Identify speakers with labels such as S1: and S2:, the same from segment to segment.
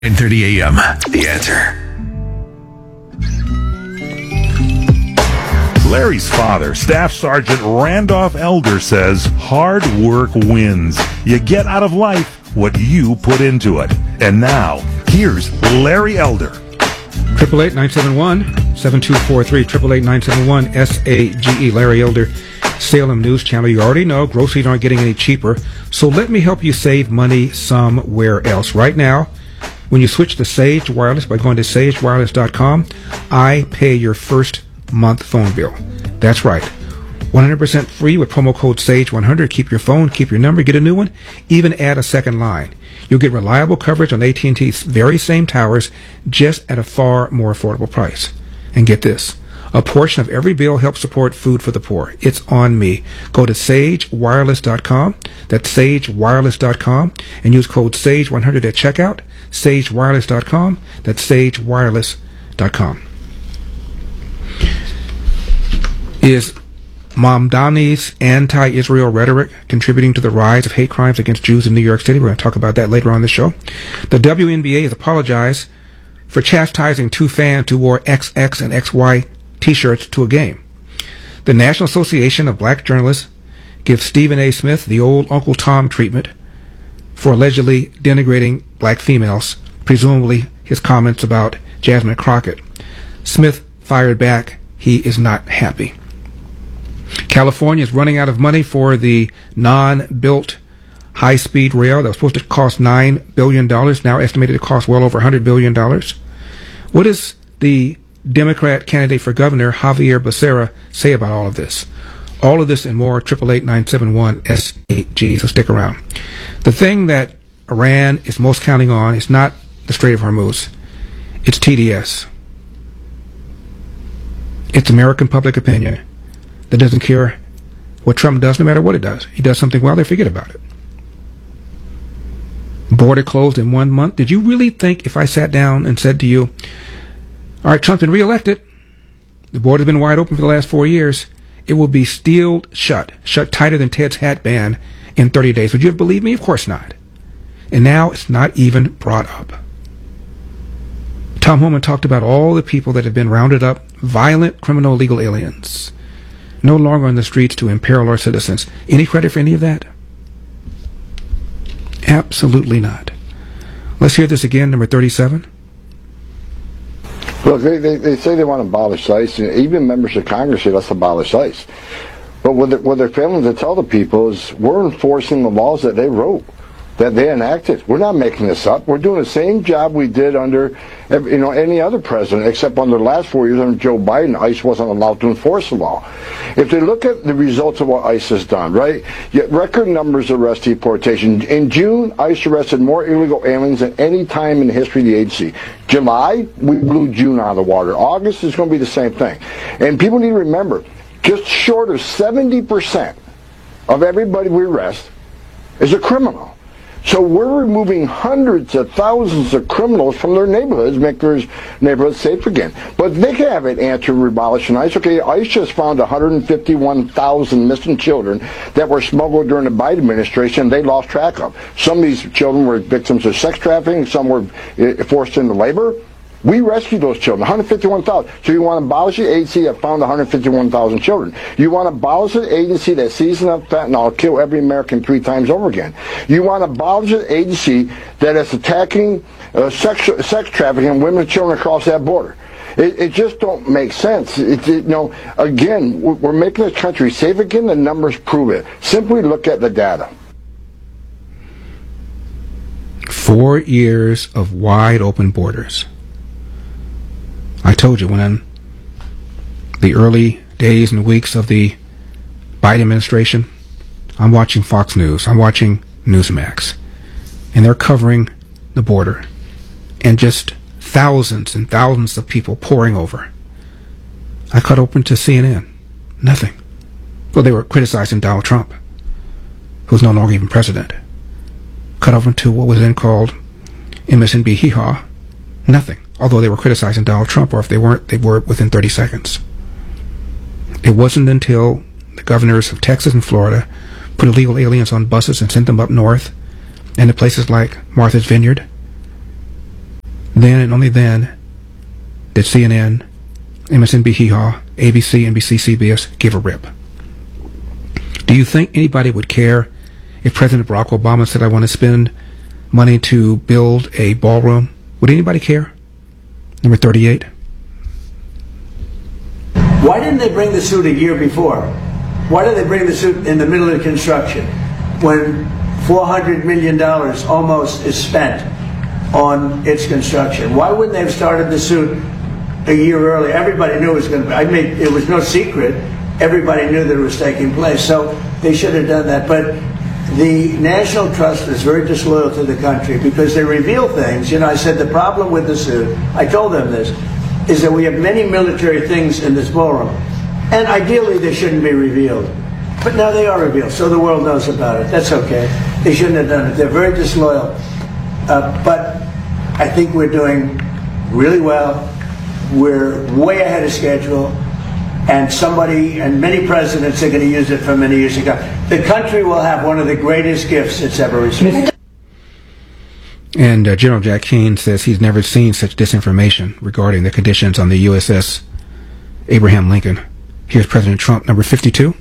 S1: 9:30 a.m. The Answer.
S2: Larry's father, Staff Sergeant Randolph Elder, says hard work wins. You get out of life what you put into it. And now, here's Larry Elder.
S3: 888-971-7243, 888-971-SAGE, Larry Elder, Salem News Channel. You already know groceries aren't getting any cheaper, so let me help you save money somewhere else. Right now, when you switch to Sage Wireless by going to sagewireless.com, I pay your first month phone bill. That's right. 100% free with promo code SAGE100. Keep your phone, keep your number, get a new one, even add a second line. You'll get reliable coverage on AT&T's very same towers, just at a far more affordable price. And get this. A portion of every bill helps support Food for the Poor. It's on me. Go to sagewireless.com. That's sagewireless.com. And use code SAGE100 at checkout. sagewireless.com. That's sagewireless.com. Is Mamdani's anti-Israel rhetoric contributing to the rise of hate crimes against Jews in New York City? We're going to talk about that later on in the show. The WNBA has apologized for chastising two fans who wore XX and XY T-shirts to a game. The National Association of Black Journalists gives Stephen A. Smith the old Uncle Tom treatment for allegedly denigrating black females, presumably his comments about Jasmine Crockett. Smith fired back. He is not happy. California is running out of money for the non-built high-speed rail that was supposed to cost $9 billion, now estimated to cost well over $100 billion. What does the Democrat candidate for governor, Javier Becerra, say about all of this? All of this and more, 888-971-SAG, so stick around. The thing that Iran is most counting on is not the Strait of Hormuz. It's TDS. It's American public opinion that doesn't care what Trump does, no matter what it does. He does something well, they forget about it. Border closed in 1 month. Did you really think if I sat down and said to you, all right, Trump's been reelected, the border's been wide open for the last 4 years, it will be sealed shut tighter than Ted's hat ban in 30 days. Would you have believed me? Of course not. And now it's not even brought up. Tom Homan talked about all the people that have been rounded up, violent, criminal, illegal aliens, no longer on the streets to imperil our citizens. Any credit for any of that? Absolutely not. Let's hear this again, number 37.
S4: Look, they say they want to abolish ICE, and even members of Congress say let's abolish ICE. But what they're failing to tell the people is we're enforcing the laws that they wrote, that they enacted. We're not making this up. We're doing the same job we did under any other president, except under the last 4 years under Joe Biden, ICE wasn't allowed to enforce the law. If they look at the results of what ICE has done, right, yet record numbers of arrest deportation. In June, ICE arrested more illegal aliens than any time in the history of the agency. July, we blew June out of the water. August is going to be the same thing. And people need to remember, just short of 70% of everybody we arrest is a criminal. So we're removing hundreds of thousands of criminals from their neighborhoods, make their neighborhoods safe again. But they can have an answer to abolishing ICE. Okay, ICE just found 151,000 missing children that were smuggled during the Biden administration they lost track of. Some of these children were victims of sex trafficking, some were forced into labor. We rescued those children, 151,000. So you want to abolish the agency that found 151,000 children. You want to abolish the agency that sees enough fentanyl kill every American 3 times over again. You want to abolish the agency that is attacking sex trafficking women and children across that border. It just don't make sense. Again, we're making this country safe again. The numbers prove it. Simply look at the data.
S3: 4 years of wide open borders. I told you when in the early days and weeks of the Biden administration, I'm watching Fox News, I'm watching Newsmax, and they're covering the border, and just thousands and thousands of people pouring over. I cut open to CNN. Nothing. Well, they were criticizing Donald Trump, who's no longer even president. Cut over to what was then called MSNBC Hee-Haw. Nothing. Although they were criticizing Donald Trump, or if they weren't, they were within 30 seconds. It wasn't until the governors of Texas and Florida put illegal aliens on buses and sent them up north and to places like Martha's Vineyard Then and only then did CNN, MSNBC, ABC, NBC, CBS give a rip. Do you think anybody would care if President Barack Obama said, I want to spend money to build a ballroom? Would anybody care? Number 38.
S5: Why didn't they bring the suit a year before? Why did they bring the suit in the middle of construction when $400 million almost is spent on its construction? Why wouldn't they have started the suit a year early? Everybody knew it was going to be. It was no secret. Everybody knew that it was taking place. So they should have done that. But the National Trust is very disloyal to the country because they reveal things. You know, I said the problem with the suit, I told them this, is that we have many military things in this ballroom. And ideally, they shouldn't be revealed. But now they are revealed, so the world knows about it. That's okay. They shouldn't have done it. They're very disloyal. But I think we're doing really well. We're way ahead of schedule. And many presidents are going to use it for many years to come. The country will have one of the greatest gifts it's ever received.
S3: And General Jack Keane says he's never seen such disinformation regarding the conditions on the USS Abraham Lincoln. Here's President Trump, number 52.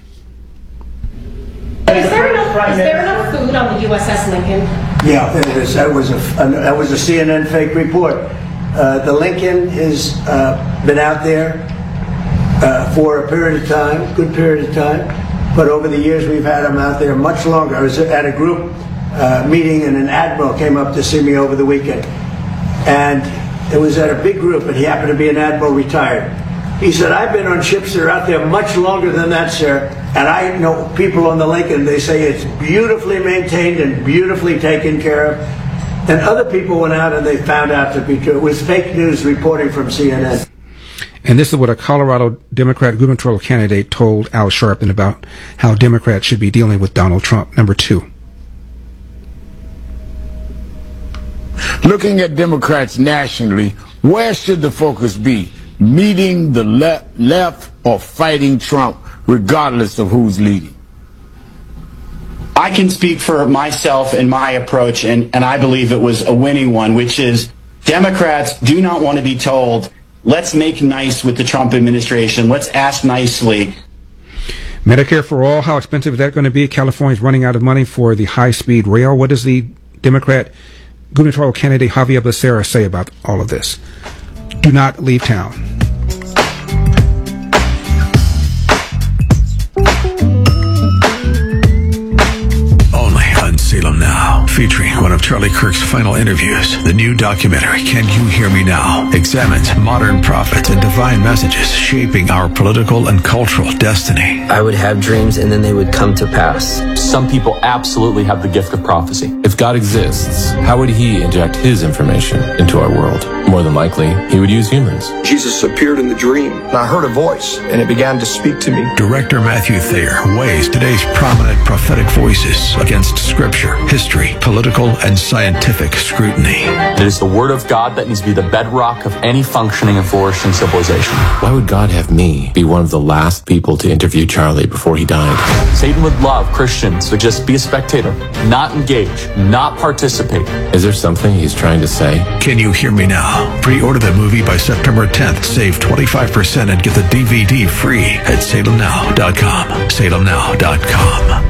S6: Is there enough food on the USS Lincoln?
S5: Yeah, there is. That was a CNN fake report. The Lincoln has been out there for a period of time, good period of time. But over the years, we've had them out there much longer. I was at a group meeting, and an admiral came up to see me over the weekend. And it was at a big group, and he happened to be an admiral retired. He said, I've been on ships that are out there much longer than that, sir. And I know people on the Lincoln, they say it's beautifully maintained and beautifully taken care of. And other people went out and they found out to be true. It was fake news reporting from CNN.
S3: And this is what a Colorado Democrat gubernatorial candidate told Al Sharpton about how Democrats should be dealing with Donald Trump. Number 2.
S7: Looking at Democrats nationally, where should the focus be? Meeting the left or fighting Trump, regardless of who's leading?
S8: I can speak for myself and my approach, and I believe it was a winning one, which is Democrats do not want to be told, let's make nice with the Trump administration, let's ask nicely.
S3: Medicare for all, how expensive is that going to be? California's running out of money for the high-speed rail. What does the Democrat gubernatorial candidate Javier Becerra say about all of this? Do not leave town.
S1: Only on Salem Now, featuring one of Charlie Kirk's final interviews. The new documentary, Can You Hear Me Now, examines modern prophets and divine messages shaping our political and cultural destiny.
S9: I would have dreams and then they would come to pass.
S10: Some people absolutely have the gift of prophecy. If God exists, how would he inject his information into our world? More than likely, he would use humans.
S11: Jesus appeared in the dream, and I heard a voice, and it began to speak to me.
S1: Director Matthew Thayer weighs today's prominent prophetic voices against scripture, history, political, and scientific scrutiny.
S10: It is the word of God that needs to be the bedrock of any functioning and flourishing civilization. Why would God have me be one of the last people to interview Charlie before he died? Satan would love Christians to just be a spectator, not engage, not participate. Is there something he's trying to say?
S1: Can You Hear Me Now? Pre-order the movie by September 10th. Save 25% and get the DVD free at salemnow.com. salemnow.com.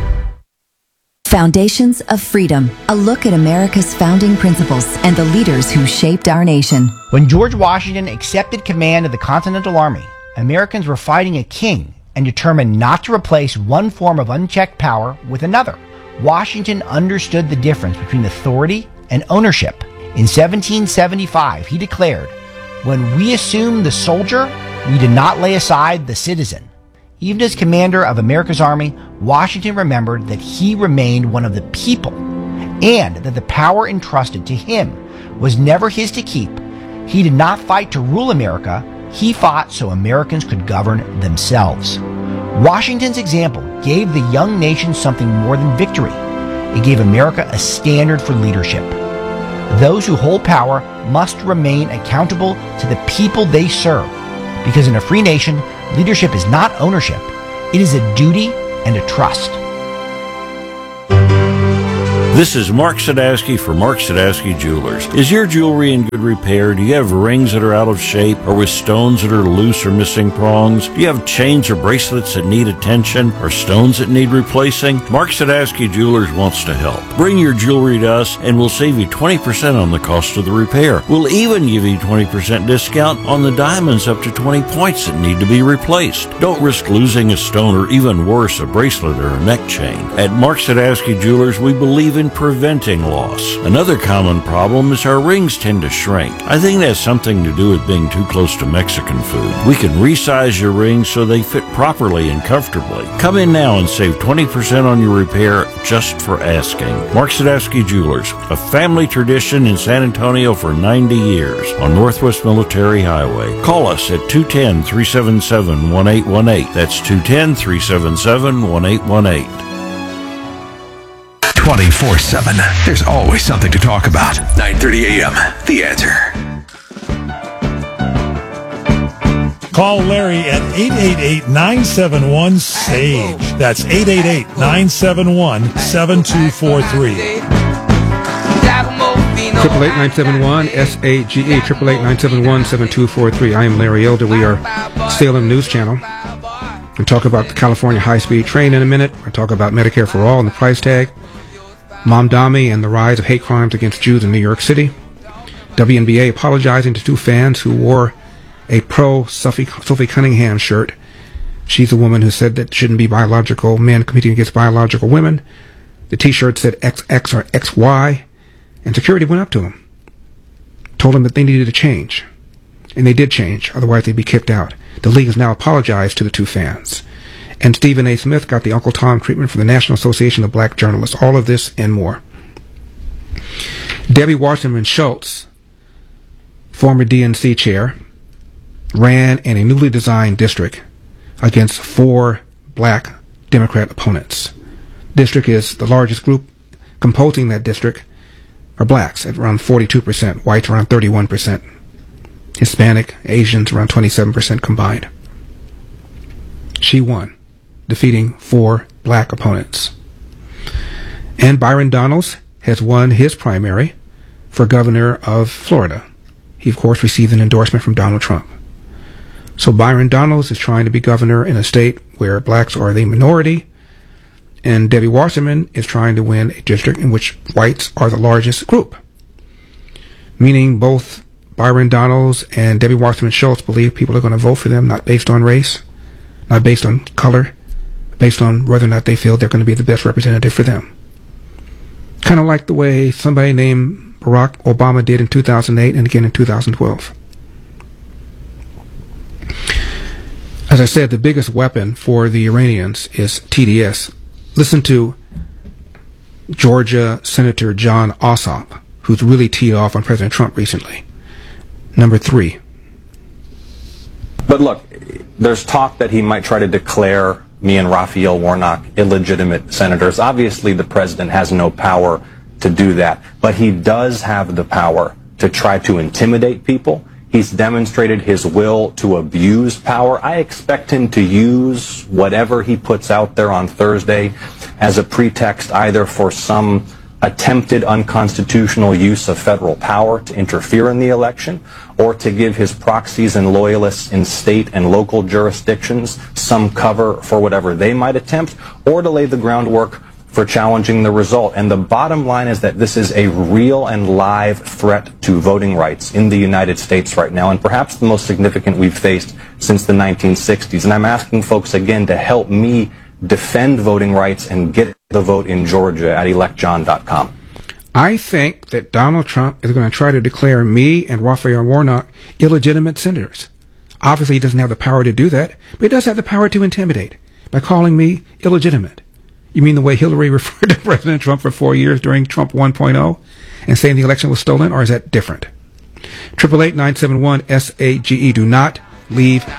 S12: Foundations of Freedom, a look at America's founding principles and the leaders who shaped our nation.
S13: When George Washington accepted command of the Continental Army, Americans were fighting a king and determined not to replace one form of unchecked power with another. Washington understood the difference between authority and ownership. In 1775, he declared, "When we assumed the soldier, we did not lay aside the citizen." Even as commander of America's army, Washington remembered that he remained one of the people and that the power entrusted to him was never his to keep. He did not fight to rule America. He fought so Americans could govern themselves. Washington's example gave the young nation something more than victory. It gave America a standard for leadership. Those who hold power must remain accountable to the people they serve, because in a free nation, leadership is not ownership. It is a duty and a trust.
S14: This is Mark Sadowski for Mark Sadowski Jewelers. Is your jewelry in good repair? Do you have rings that are out of shape or with stones that are loose or missing prongs? Do you have chains or bracelets that need attention or stones that need replacing? Mark Sadowski Jewelers wants to help. Bring your jewelry to us and we'll save you 20% on the cost of the repair. We'll even give you 20% discount on the diamonds up to 20 points that need to be replaced. Don't risk losing a stone or even worse, a bracelet or a neck chain. At Mark Sadowski Jewelers, we believe in preventing loss. Another common problem is our rings tend to shrink. I think that has something to do with being too close to Mexican food. We can resize your rings so they fit properly and comfortably. Come in now and save 20% on your repair just for asking. Mark Sadowski Jewelers, a family tradition in San Antonio for 90 years on Northwest Military Highway. Call us at 210-377-1818. That's 210-377-1818.
S1: 24/7. There's always something to talk about. 9:30 a.m. The Answer.
S2: Call Larry at 888-971-SAGE. That's 888-971-7243.
S3: 888-971-SAGE, 888-971-7243. I am Larry Elder. We are Salem News Channel. We'll talk about the California high-speed train in a minute. We'll talk about Medicare for All and the price tag. Mamdani and the rise of hate crimes against Jews in New York City. WNBA apologizing to two fans who wore a pro-Sophie Cunningham shirt. She's a woman who said that shouldn't be biological men competing against biological women. The T-shirt said XX or XY, and security went up to them, told them that they needed to change. And they did change, otherwise they'd be kicked out. The league has now apologized to the two fans. And Stephen A. Smith got the Uncle Tom treatment from the National Association of Black Journalists. All of this and more. Debbie Wasserman Schultz, former DNC chair, ran in a newly designed district against 4 black Democrat opponents. District is the largest group composing that district are blacks at around 42%, whites around 31%, Hispanic, Asians around 27% combined. She won, defeating 4 black opponents. And Byron Donalds has won his primary for governor of Florida. He, of course, received an endorsement from Donald Trump. So Byron Donalds is trying to be governor in a state where blacks are the minority, and Debbie Wasserman is trying to win a district in which whites are the largest group. Meaning both Byron Donalds and Debbie Wasserman Schultz believe people are going to vote for them not based on race, not based on color, based on whether or not they feel they're going to be the best representative for them. Kind of like the way somebody named Barack Obama did in 2008 and again in 2012. As I said, the biggest weapon for the Iranians is TDS. Listen to Georgia Senator John Ossoff, who's really teed off on President Trump recently. Number 3.
S15: But look, there's talk that he might try to declare me and Raphael Warnock illegitimate senators. Obviously, the president has no power to do that, but he does have the power to try to intimidate people. He's demonstrated his will to abuse power. I expect him to use whatever he puts out there on Thursday as a pretext either for some attempted unconstitutional use of federal power to interfere in the election, or to give his proxies and loyalists in state and local jurisdictions some cover for whatever they might attempt, or to lay the groundwork for challenging the result. And the bottom line is that this is a real and live threat to voting rights in the United States right now, and perhaps the most significant we've faced since the 1960s. And I'm asking folks again to help me defend voting rights and get the vote in Georgia at electjohn.com.
S3: I think that Donald Trump is going to try to declare me and Raphael Warnock illegitimate senators. Obviously, he doesn't have the power to do that, but he does have the power to intimidate by calling me illegitimate. You mean the way Hillary referred to President Trump for 4 years during Trump 1.0 and saying the election was stolen, or is that different? 888-971-SAGE. Do not leave